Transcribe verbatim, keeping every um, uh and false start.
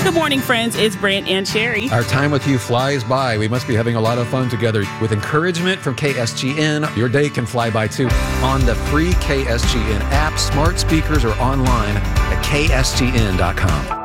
Good morning, friends. It's Brant and Sherry. Our time with you flies by. We must be having a lot of fun together. With encouragement from K S G N, your day can fly by too. On the free K S G N app, smart speakers, or online at K S G N dot com.